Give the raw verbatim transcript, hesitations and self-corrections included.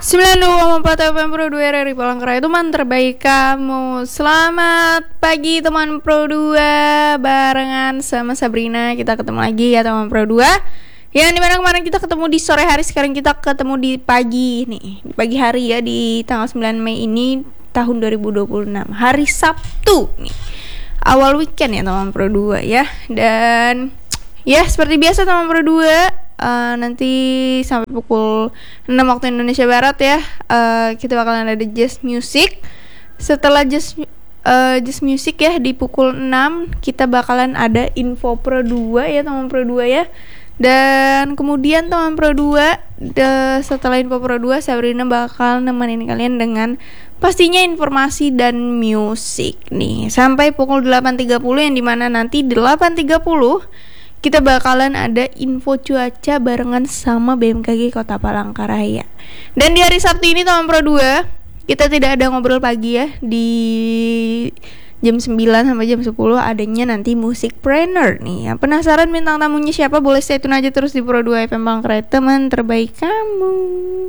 sembilan puluh dua koma empat F M Pro dua R R I Palangkaraya, teman terbaik kamu. Selamat pagi teman Pro dua, barengan sama Sabrina. Kita ketemu lagi ya teman Pro dua. Yang dimana kemarin kita ketemu di sore hari, sekarang kita ketemu di pagi nih, di pagi hari ya, di tanggal sembilan Mei ini tahun dua ribu dua puluh enam, hari Sabtu nih, awal weekend ya teman Pro dua ya. Dan ya seperti biasa teman Pro dua, uh, nanti sampai pukul enam waktu Indonesia Barat ya, uh, kita bakalan ada jazz music. Setelah jazz uh, jazz music ya di pukul enam, kita bakalan ada info Pro dua ya teman Pro dua ya. Dan kemudian teman Pro dua, de, setelah info Pro dua, Sabrina bakal nemenin kalian dengan pastinya informasi dan musik nih sampai pukul delapan tiga puluh, yang dimana nanti delapan tiga puluh kita bakalan ada info cuaca barengan sama B M K G Kota Palangkaraya. Dan di hari Sabtu ini teman Pro dua, kita tidak ada ngobrol pagi ya. Di jam sembilan sampai jam sepuluh adanya nanti Musikpreneur nih. Yang penasaran bintang tamunya siapa, boleh stay tune aja terus di Pro dua F M Palangkaraya, teman terbaik kamu.